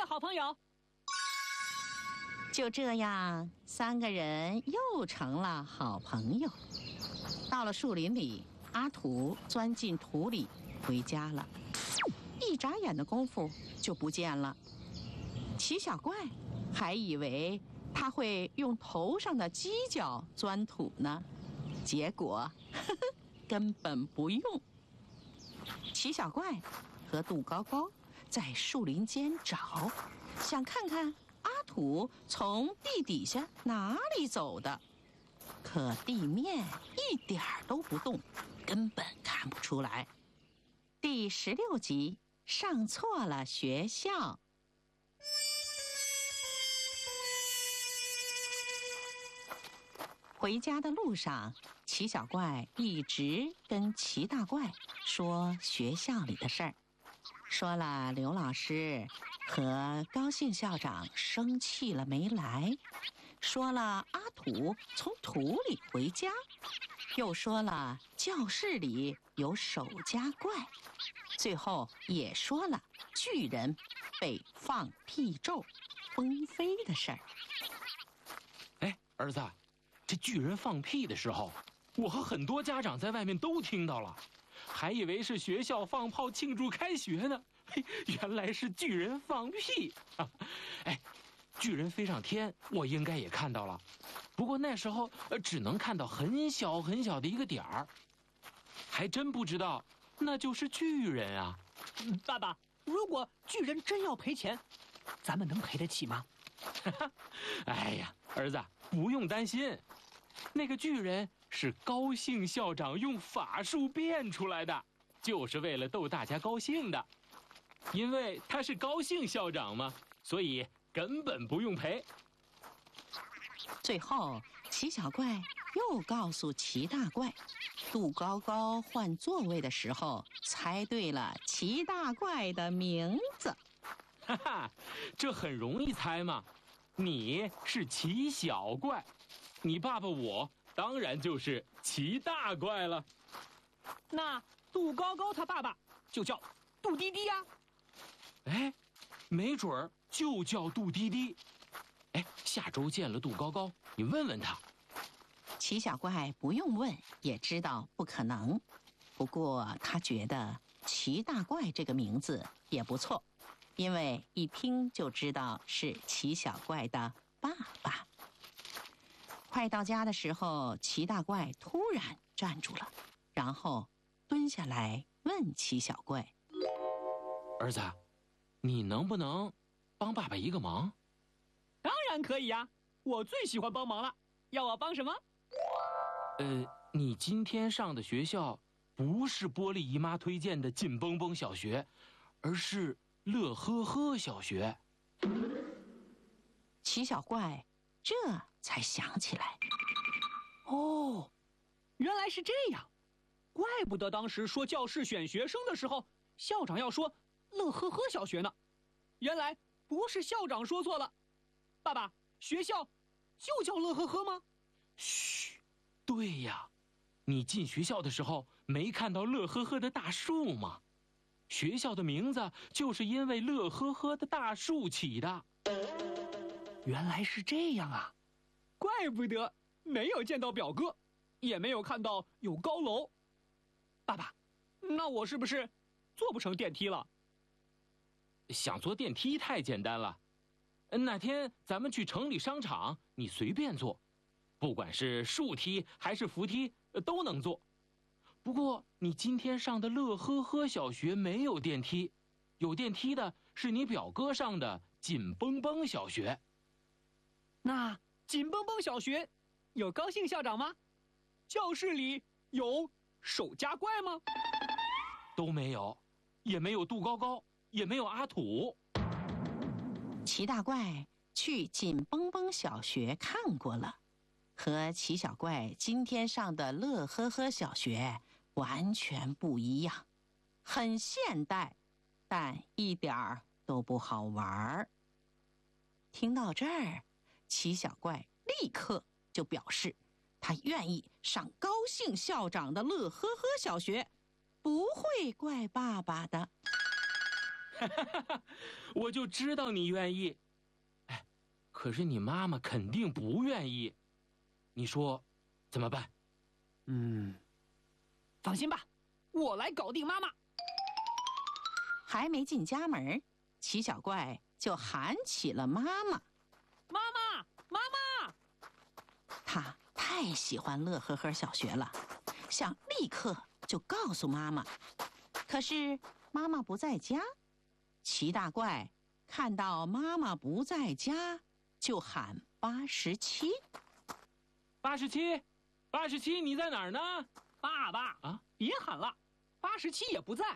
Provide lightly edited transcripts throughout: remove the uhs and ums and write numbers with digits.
好朋友。 就这样，3个人又成了好朋友。到了树林里，阿土钻进土里回家了，一眨眼的功夫就不见了。齐小怪还以为他会用头上的犄角钻土呢，结果根本不用。齐小怪和杜高高在树林间找，想看看阿土从地底下哪里走的，可地面一点儿都不动，根本看不出来。第16集，上错了学校。回家的路上，齐小怪一直跟齐大怪说学校里的事儿，说了刘老师和高兴校长生气了没来，说了阿土从土里回家，又说了教室里有守家怪，最后也说了巨人被放屁咒崩飞的事儿。 哎，儿子，这巨人放屁的时候，我和很多家长在外面都听到了，还以为是学校放炮庆祝开学呢。嘿，原来是巨人放屁啊！哎，巨人飞上天，我应该也看到了，不过那时候只能看到很小很小的一个点儿，还真不知道那就是巨人啊。 爸爸，如果巨人真要赔钱，咱们能赔得起吗？ 哎呀，儿子，不用担心，那个巨人是高兴校长用法术变出来的，就是为了逗大家高兴的。因为他是高兴校长嘛，所以根本不用赔。 最后，齐小怪又告诉齐大怪，杜高高换座位的时候猜对了齐大怪的名字。 哈哈，这很容易猜嘛，你是齐小怪，你爸爸我当然就是齐大怪了。 那杜高高他爸爸就叫杜滴滴呀。 哎，没准儿就叫杜滴滴。哎，下周见了杜高高，你问问他。 齐小怪不用问也知道不可能，不过他觉得齐大怪这个名字也不错，因为一听就知道是齐小怪的爸爸。快到家的时候，齐大怪突然站住了，然后蹲下来问齐小怪： 儿子，你能不能帮爸爸一个忙？ 当然可以呀，我最喜欢帮忙了。要我帮什么？ 你今天上的学校不是玻璃姨妈推荐的紧绷绷小学，而是乐呵呵小学。 齐小怪这才想起来， 哦，原来是这样，怪不得当时说教室选学生的时候，校长要说乐呵呵小学呢。原来不是校长说错了。爸爸，学校就叫乐呵呵吗？ 嘘，对呀，你进学校的时候没看到乐呵呵的大树吗？学校的名字就是因为乐呵呵的大树起的。 原来是这样啊，怪不得没有见到表哥，也没有看到有高楼。爸爸，那我是不是坐不成电梯了？ 想坐电梯太简单了，哪天咱们去城里商场，你随便坐，不管是树梯还是扶梯都能坐。不过你今天上的乐呵呵小学没有电梯，有电梯的是你表哥上的紧绷绷小学。 那紧绷绷小学有高兴校长吗？教室里有守家怪吗？ 都没有，也没有杜高高，也没有阿土。 齐大怪去紧绷绷小学看过了，和齐小怪今天上的乐呵呵小学完全不一样，很现代，但一点儿都不好玩。听到这儿，齐小怪立刻就表示他愿意上高兴校长的乐呵呵小学，不会怪爸爸的。 我就知道你愿意。哎，可是你妈妈肯定不愿意，你说怎么办？ 放心吧，我来搞定妈妈。 还没进家门，齐小怪就喊起了妈妈。 妈妈，妈妈！ 他太喜欢乐呵呵小学了，想立刻就告诉妈妈。可是妈妈不在家，齐大怪看到妈妈不在家，就喊87。 87，你在哪儿呢？ 爸爸啊， 别喊了，87也不在。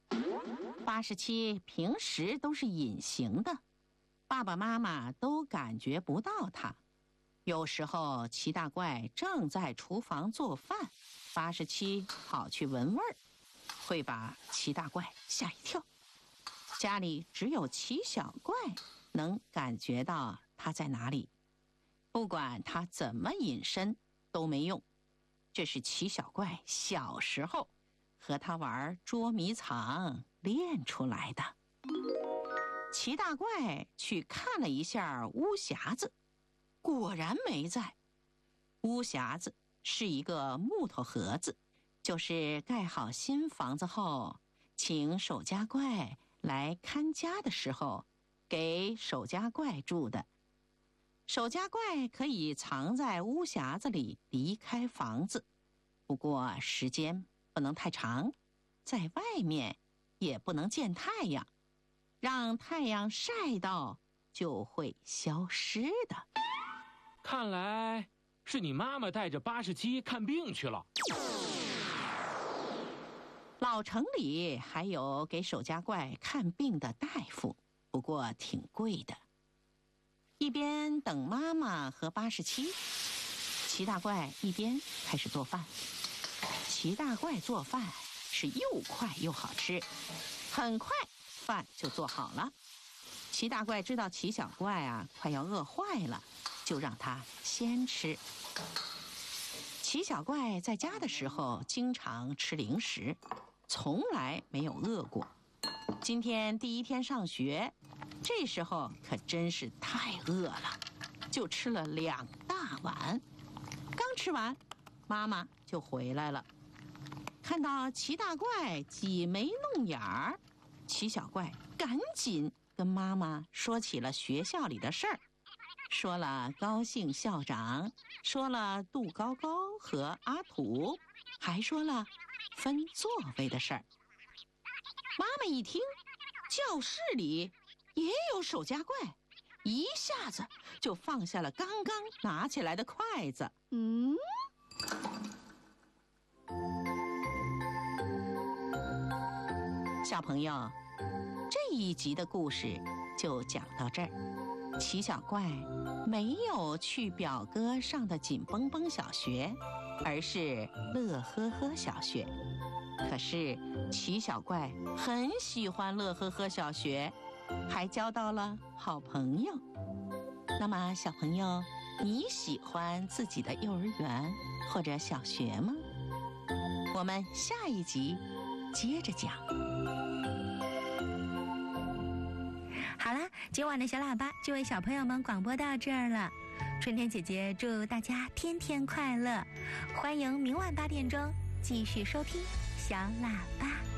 87平时都是隐形的，爸爸妈妈都感觉不到他。有时候齐大怪正在厨房做饭，87跑去闻味儿，会把齐大怪吓一跳。家里只有齐小怪能感觉到他在哪里，不管他怎么隐身都没用。这是齐小怪小时候和他玩捉迷藏练出来的。齐大怪去看了一下乌匣子，果然没在。乌匣子是一个木头盒子，就是盖好新房子后，请守家怪来看家的时候，给守家怪住的。守家怪可以藏在乌匣子里离开房子，不过时间不能太长，在外面也不能见太阳，让太阳晒到就会消失的。 看来是你妈妈带着87看病去了。 老城里还有给守家怪看病的大夫，不过挺贵的。一边等妈妈和87，齐大怪一边开始做饭。齐大怪做饭是又快又好吃，很快饭就做好了。齐大怪知道齐小怪快要饿坏了，就让他先吃。齐小怪在家的时候经常吃零食，从来没有饿过。今天第一天上学，这时候可真是太饿了，就吃了2大碗。刚吃完，妈妈就回来了。看到齐大怪挤眉弄眼儿，齐小怪赶紧跟妈妈说起了学校里的事儿，说了高兴校长，说了杜高高和阿土，还说了分座位的事儿。妈妈一听，教室里也有守家怪，一下子就放下了刚刚拿起来的筷子。小朋友，这一集的故事就讲到这儿。齐小怪没有去表哥上的紧绷绷小学，而是乐呵呵小学。可是齐小怪很喜欢乐呵呵小学，还交到了好朋友。那么小朋友，你喜欢自己的幼儿园或者小学吗？我们下一集接着讲。 好啦，今晚的小喇叭就为小朋友们广播到这儿了。春天姐姐祝大家天天快乐，欢迎明晚8点钟继续收听小喇叭。